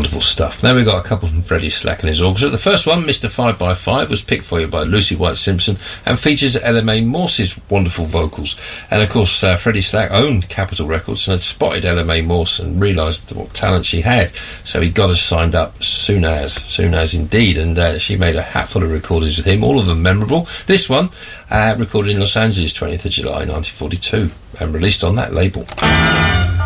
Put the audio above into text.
wonderful stuff. Now we've got a couple from Freddie Slack and his orchestra. The first one, Mr. 5x5, was picked for you by Lucy White-Simpson and features LMA Morse's wonderful vocals. And of course, Freddie Slack owned Capitol Records and had spotted LMA Morse and realised what talent she had. So he got us signed up soon as indeed. And she made a hatful of recordings with him, all of them memorable. This one, recorded in Los Angeles, 20th of July 1942, and released on that label.